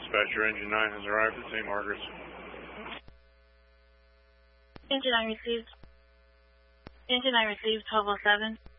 Dispatcher, Engine 9 has arrived at St. Margaret's. Engine 9 received 1207.